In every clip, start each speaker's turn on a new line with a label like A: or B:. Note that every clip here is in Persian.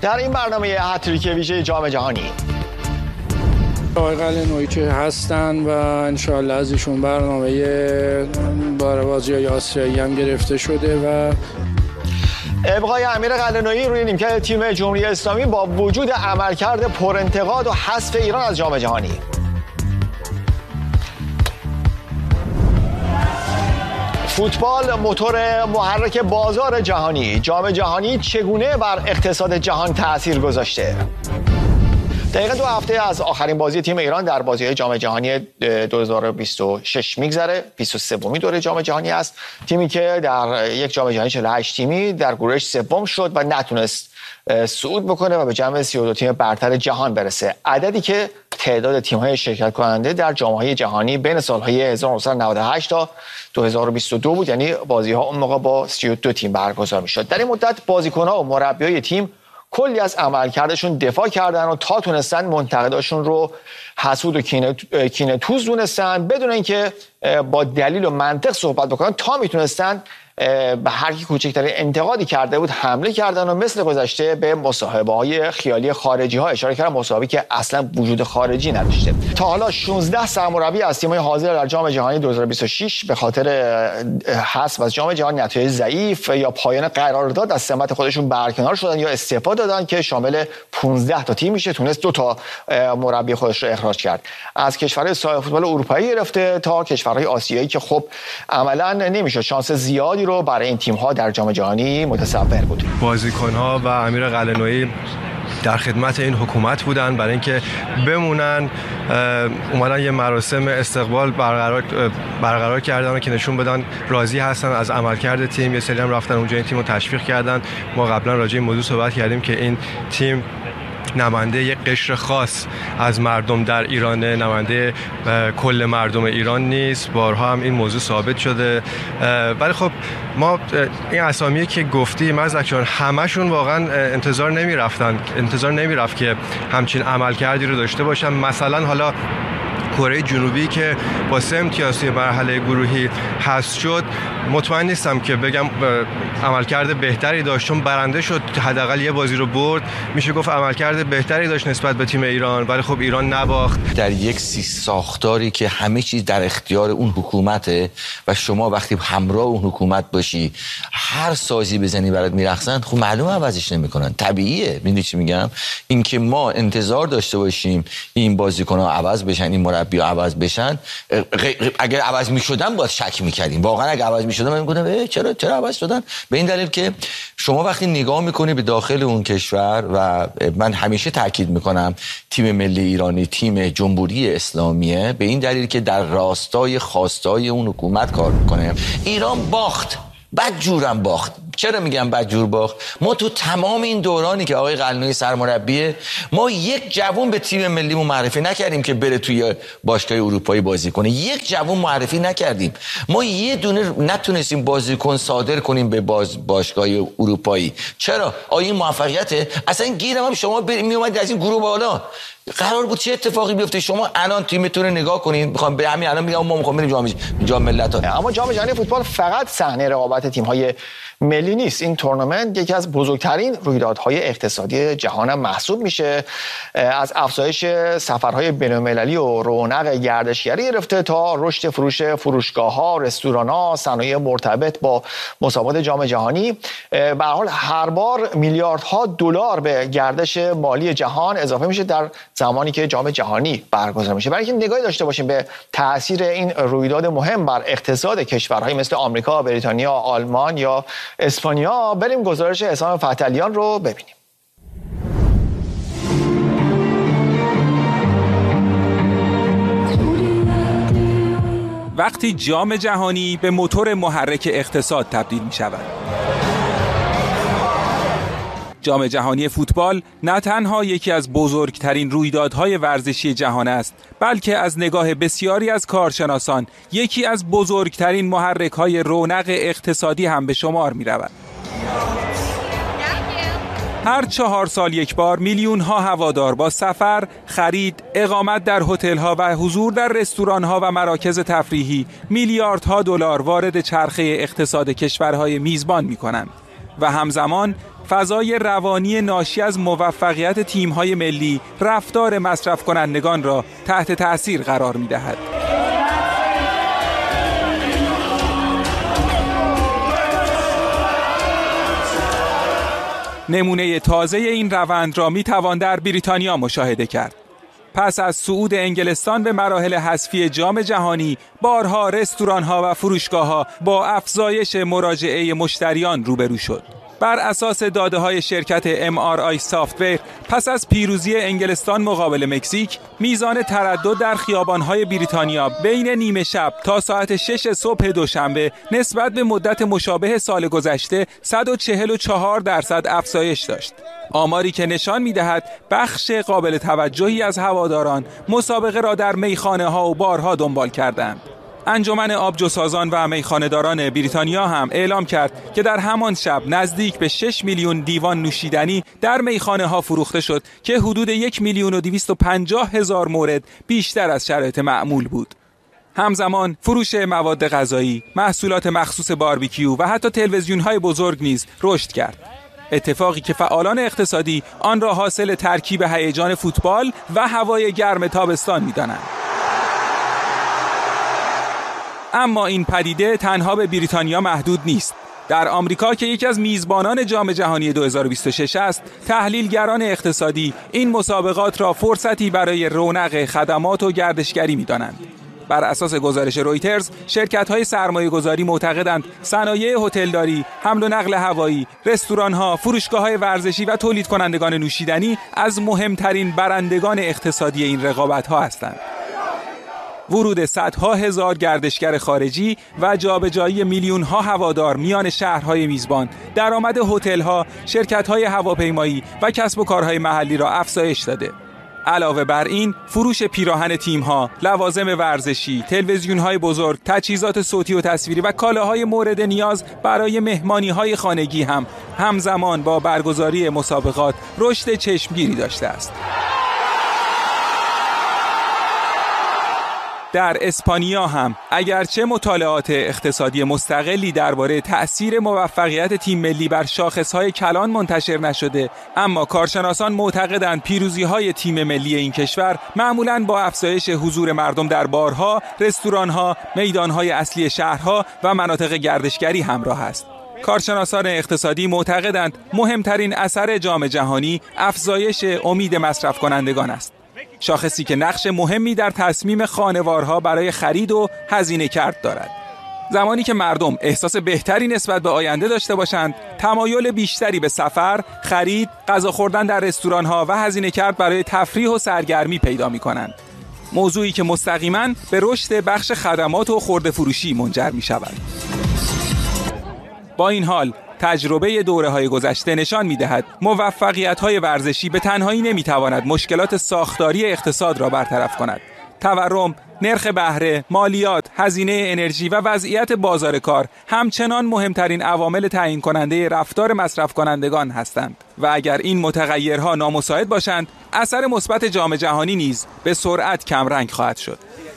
A: در این برنامه هتریک ویژه جام جهانی
B: آقای قلعه‌نویی که هستن و انشاءالله از ایشون برنامه بازی‌های آسیایی هم گرفته شده و
A: ابقای امیر قلعه‌نویی روی نیمکت تیم جمهوری اسلامی با وجود عملکرد پرانتقاد و حذف ایران از جام جهانی. فوتبال موتور محرک بازار جهانی. جام جهانی چگونه بر اقتصاد جهان تأثیر گذاشته؟ دقیقاً 2 هفته از آخرین بازی تیم ایران در بازی‌های جام جهانی 2026 میگذره. 23مین دوره جام جهانی است. تیمی که در یک جام جهانی 48 تیمی در گروهش سوم شد و نتونست صعود بکنه و به جمع 32 تیم برتر جهان برسه. عددی که تعداد تیم‌های شرکت کننده در جام‌های جهانی بین سال‌های 1998 تا 2022 بود، یعنی بازی‌ها اون موقع با 32 تیم برگزار می‌شد. در این مدت بازیکن‌ها و مربیای تیم کلی از عملکردشون دفاع کردن و تا تونستن منتقداشون رو حسود و کینه‌توز دونستن، بدون اینکه با دلیل و منطق صحبت بکنن، تا میتونستن به هر کی کوچکترین انتقادی کرده بود حمله کردن و مثل گذشته به مصاحبه‌های خیالی خارجی‌ها اشاره کردن، مصاحبه‌ای که اصلا وجود خارجی نداشته. تا حالا 16 سرمربی از تیم‌های حاضر در جام جهانی 2026 به خاطر حذف از جام جهانی، نتایج ضعیف یا پایان قرارداد از سمت خودشون برکنار شدن یا استعفا دادن که شامل 15 تا تیم میشه. تونست 2 تا مربی خودش رو اخراج کرد، از کشورهای صاحب فوتبال اروپایی گرفته تا کشورهای آسیایی که خب عملاً نمیشه شانس زیادی رو برای این تیم‌ها در جام جهانی متصور بود.
C: بازیکن‌ها و امیر قلعه‌نویی در خدمت این حکومت بودن برای اینکه بمونن. اومدن یه مراسم استقبال برقرار کردن که نشون بدن راضی هستن از عملکرد تیم. یه سری هم رفتن اونجا این تیم رو تشویق کردن. ما قبلا راجع به این موضوع صحبت کردیم که این تیم نماینده یک قشر خاص از مردم در ایران، نماینده کل مردم ایران نیست. بارها هم این موضوع ثابت شده. ولی خب ما این اسامی که گفتی مزدک جان همشون واقعا انتظار نمیرفت که همچین عملکردی رو داشته باشن. مثلا حالا کره جنوبی که با 3 امتیاز توی مرحله گروهی حذف شد، مطمئن نیستم که بگم عملکرد بهتری داشت، چون برنده شد، حداقل یه بازی رو برد. میشه گفت عملکرد بهتری داشت نسبت به تیم ایران، ولی خب ایران نباخت.
D: در یک ساختاری که همه چیز در اختیار اون حکومته و شما وقتی همراه اون حکومت باشی هر سازی بزنی برات میرقصن، خب معلومه عوضش نمیکنن. طبیعیه. میدونی چی میگم؟ این که ما انتظار داشته باشیم این بازیکن‌ها عوض بشن، این مربی‌ها عوض بشن، اگر عوض میشدن باید شک میکردیم. واقعا اگه عوض میشدن من میگفتم چرا عوض شدن؟ به این دلیل که شما وقتی نگاه میکنی به داخل اون کشور، و من همیشه تاکید میکنم تیم ملی ایرانی تیم جمهوری اسلامیه، به این دلیل که در راستای خواستای اون حکومت کار میکنه. ایران باخت، بدجورم باخت. چرا میگم بدجور باخت؟ ما تو تمام این دورانی که آقای قلعه‌نویی سرمربیه، ما یک جوون به تیم ملیمون معرفی نکردیم که بره توی باشگاه اروپایی بازی کنه. یک جوون معرفی نکردیم. ما یه دونه نتونستیم بازیکن صادر کنیم به باشگاه اروپایی. چرا؟ آیا این موفقیته؟ اصلا گیرم هم شما میومدید از این گروه بالا، قرار بود چه اتفاقی بیفته؟ شما الان تیمتون رو نگاه کنین. میخوام به همین الان میگم ما میخوام بریم جام ملت‌ها.
A: اما جام جهانی فوتبال فقط صحنه رقابت تیم‌های ملی نیست. این تورنمنت یکی از بزرگترین رویدادهای اقتصادی جهان محسوب میشه. از افزایش سفرهای بین‌المللی و رونق گردشگری گرفته تا رشد فروش فروشگاه‌ها، رستوران‌ها، صنایع مرتبط با مسابقات جام جهانی. به هر حال هر بار میلیاردها دلار به گردش مالی جهان اضافه میشه در زمانی که جام جهانی برگزار میشه. برای اینکه نگاهی داشته باشیم به تاثیر این رویداد مهم بر اقتصاد کشورهای مثل آمریکا، بریتانیا، آلمان یا اسپانیا، بریم گزارش حسام فتحعلیان رو ببینیم.
E: وقتی جام جهانی به موتور محرک اقتصاد تبدیل می شود. جام جهانی فوتبال نه تنها یکی از بزرگترین رویدادهای ورزشی جهان است، بلکه از نگاه بسیاری از کارشناسان یکی از بزرگترین محرک‌های رونق اقتصادی هم به شمار می‌رود. هر 4 سال یک بار میلیون‌ها هوادار با سفر، خرید، اقامت در هتل‌ها و حضور در رستوران‌ها و مراکز تفریحی میلیاردها دلار وارد چرخه اقتصاد کشورهای میزبان می‌کنند و همزمان فضای روانی ناشی از موفقیت تیم‌های ملی رفتار مصرف کنندگان را تحت تأثیر قرار می‌دهد. نمونه تازه این روند را می‌توان در بریتانیا مشاهده کرد. پس از صعود انگلستان به مراحل حذفی جام جهانی، بارها رستوران‌ها و فروشگاه‌ها با افزایش مراجعه مشتریان روبرو شد. بر اساس داده‌های شرکت MRI سافت‌ور، پس از پیروزی انگلستان مقابل مکزیک، میزان تردد در خیابان‌های بریتانیا بین نیمه شب تا ساعت 6 صبح دوشنبه نسبت به مدت مشابه سال گذشته 144% افزایش داشت. آماری که نشان می‌دهد بخش قابل توجهی از هواداران مسابقه را در میخانه‌ها و بارها دنبال کردند. انجمن آبجوسازان و میخانه‌داران بریتانیا هم اعلام کرد که در همان شب نزدیک به 6 میلیون لیوان نوشیدنی در میخانه‌ها فروخته شد که حدود 1,250,000 مورد بیشتر از شرایط معمول بود. همزمان فروش مواد غذایی، محصولات مخصوص باربیکیو و حتی تلویزیون‌های بزرگ نیز رشد کرد. اتفاقی که فعالان اقتصادی آن را حاصل ترکیب هیجان فوتبال و هوای گرم تابستان می‌دانند. اما این پدیده تنها به بریتانیا محدود نیست. در آمریکا که یکی از میزبانان جام جهانی 2026 است، تحلیلگران اقتصادی این مسابقات را فرصتی برای رونق خدمات و گردشگری می‌دانند. بر اساس گزارش رویترز، شرکت‌های سرمایه‌گذاری معتقدند صنایع هتلداری، حمل و نقل هوایی، رستوران‌ها، فروشگاه‌های ورزشی و تولید کنندگان نوشیدنی از مهمترین برندگان اقتصادی این رقابت‌ها هستند. ورود صدها هزار گردشگر خارجی و جابجایی میلیون‌ها هوادار میان شهرهای میزبان، درآمد هتل‌ها، شرکت‌های هواپیمایی و کسب و کارهای محلی را افزایش داده. علاوه بر این، فروش پیراهن تیم‌ها، لوازم ورزشی، تلویزیون‌های بزرگ، تجهیزات صوتی و تصویری و کالاهای مورد نیاز برای مهمانی‌های خانگی هم همزمان با برگزاری مسابقات رشد چشمگیری داشته است. در اسپانیا هم اگرچه مطالعات اقتصادی مستقلی درباره تأثیر موفقیت تیم ملی بر شاخص‌های کلان منتشر نشده، اما کارشناسان معتقدند پیروزی‌های تیم ملی این کشور معمولاً با افزایش حضور مردم در بارها، رستوران‌ها، میدان‌های اصلی شهرها و مناطق گردشگری همراه است. کارشناسان اقتصادی معتقدند مهمترین اثر جام جهانی افزایش امید مصرف کنندگان است. شاخصی که نقش مهمی در تصمیم خانوارها برای خرید و هزینه کرد دارد. زمانی که مردم احساس بهتری نسبت به آینده داشته باشند، تمایل بیشتری به سفر، خرید، غذا خوردن در رستوران‌ها و هزینه کرد برای تفریح و سرگرمی پیدا می‌کنند. موضوعی که مستقیماً به رشد بخش خدمات و خرده فروشی منجر می‌شود. با این حال، تجربه دوره‌های گذشته نشان می‌دهد موفقیت‌های ورزشی به تنهایی نمی‌تواند مشکلات ساختاری اقتصاد را برطرف کند. تورم، نرخ بهره، مالیات، هزینه انرژی و وضعیت بازار کار همچنان مهمترین عوامل تعیین کننده رفتار مصرف کنندگان هستند و اگر این متغیرها نامساعد باشند، اثر مثبت جام جهانی نیز به سرعت کمرنگ خواهد شد.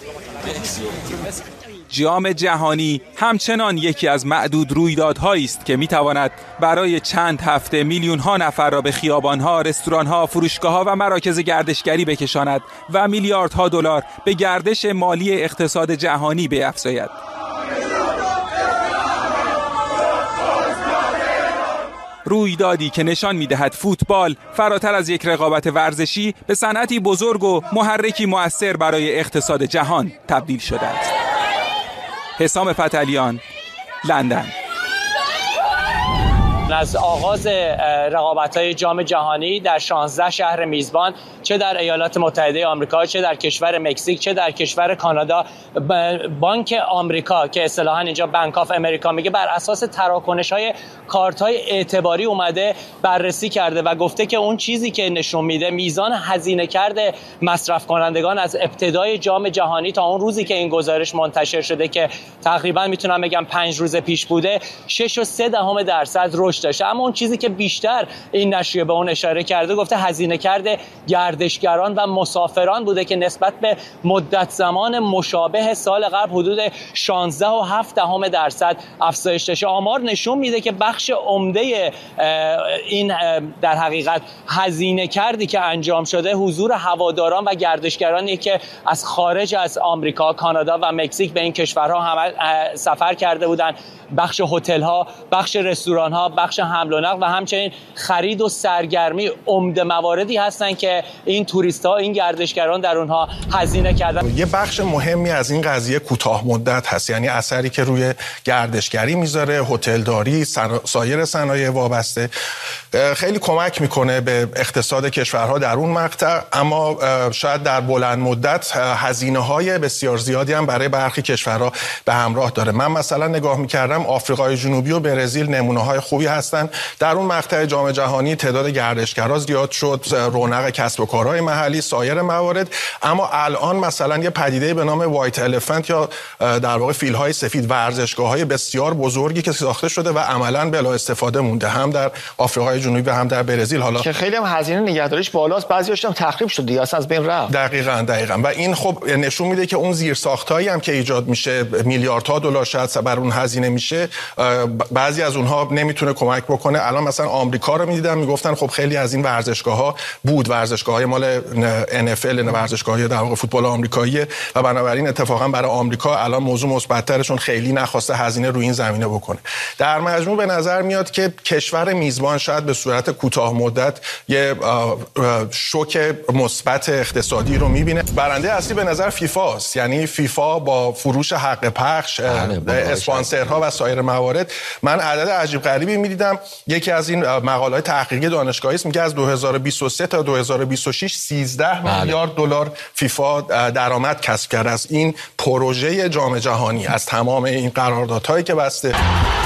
E: جام جهانی همچنان یکی از معدود رویدادهایی است که میتواند برای چند هفته میلیون‌ها نفر را به خیابان‌ها، رستوران‌ها، فروشگاه‌ها و مراکز گردشگری بکشاند و میلیاردها دلار به گردش مالی اقتصاد جهانی بیفزاید. رویدادی که نشان می‌دهد فوتبال فراتر از یک رقابت ورزشی به صنعتی بزرگ و محرکی مؤثر برای اقتصاد جهان تبدیل شده است. حسام فتحعلیان، لندن.
F: از آغاز رقابت‌های جام جهانی در 16 شهر میزبان، چه در ایالات متحده آمریکا، چه در کشور مکزیک، چه در کشور کانادا، بانک آمریکا که اصطلاحاً اینجا بانک آف امریکا میگه، بر اساس تراکنش‌های کارت‌های اعتباری اومده بررسی کرده و گفته که اون چیزی که نشون میده میزان هزینه کرده مصرف کنندگان از ابتدای جام جهانی تا اون روزی که این گزارش منتشر شده که تقریباً میتونم بگم 5 روز پیش بوده، 6.3% رشد ارزش داشته. اما اون چیزی که بیشتر این نشریه به اون اشاره کرده، گفته هزینه کرده گردشگران و مسافران بوده که نسبت به مدت زمان مشابه سال قبل حدود 16.7% افزایش داشته. آمار نشون میده که بخش عمده این در حقیقت هزینه کردی که انجام شده حضور هواداران و گردشگرانی که از خارج از آمریکا، کانادا و مکزیک به این کشورها سفر کرده بودند. بخش هتل‌ها، بخش رستوران‌ها، بخش حمل و نقل و همچنین خرید و سرگرمی عمده مواردی هستند که این توریست‌ها، این گردشگران در اونها هزینه کردن.
G: یه بخش مهمی از این قضیه کوتاه مدت هست، یعنی اثری که روی گردشگری میذاره، هتلداری، سایر صنایع وابسته، خیلی کمک میکنه به اقتصاد کشورها در اون مقطع، اما شاید در بلند مدت هزینه‌های بسیار زیادی هم برای برخی کشورها به همراه داره. من مثلا نگاه می‌کردم آفریقای جنوبی و برزیل نمونه‌های خوبی هستن. در اون مقطع جام جهانی تعداد گردشگرا زیاد شد، رونق کسب و کارهای محلی، سایر موارد، اما الان مثلا یه پدیده به نام وایت الفنت یا در واقع فیل‌های سفید، ورزشگاه‌های بسیار بزرگی که ساخته شده و عملاً بلا استفاده مونده، هم در آفریقای جنوبی و هم در برزیل. حالا
A: که خیلی هم هزینه نگهداریش بالاست، بعضی‌هاش هم تخریب شد دیگه، اصلا از بین رفت.
G: دقیقاً و این خب نشون میده که اون زیرساختایی هم که ایجاد میشه، میلیاردها دلار شاید بر اون هزینه میشه، بعضی از اونها نمیتونه کمک بکنه. الان مثلا آمریکا رو میدیدم میگفتن خب خیلی از این ورزشگاه‌ها بود ورزشگاه‌های مال NFL، ورزشگاه‌های در واقع فوتبال آمریکایی، و بنابراین اتفاقا برای آمریکا الان موضوع مثبت‌ترشون خیلی نخواسته هزینه روی این زمینه بکنه. در مجموع به نظر میاد که کشور میزبان شاید به صورت کوتاه مدت یه شوک مثبت اقتصادی رو میبینه. برنده اصلی به نظر فیفا است، یعنی فیفا با فروش حق پخش، اسپانسرها و سایر موارد. من عدد عجیب غریبی میدیدم، یکی از این مقاله‌های تحقیقی دانشگاهی است میگه از 2023 تا 2026 13 میلیارد دلار فیفا درآمد کسب کرد از این پروژه جام جهانی، از تمام این قراردادهایی که بسته.